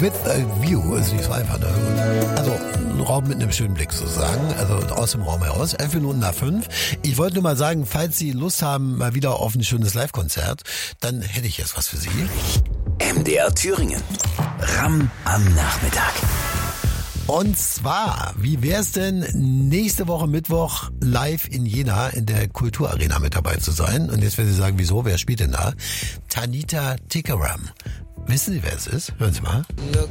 with a view, ist nicht so einfach. Ne? Also ein Raum mit einem schönen Blick sozusagen, also aus dem Raum heraus. 11 Minuten nach 5. Ich wollte nur mal sagen, falls Sie Lust haben, mal wieder auf ein schönes Live-Konzert, dann hätte ich jetzt was für Sie. MDR Thüringen. Ram am Nachmittag. Und zwar, wie wär's denn, nächste Woche Mittwoch live in Jena in der Kulturarena mit dabei zu sein? Und jetzt werden Sie sagen, wieso, wer spielt denn da? Tanita Tikaram. Wissen Sie, wer es ist? Hören Sie mal. Look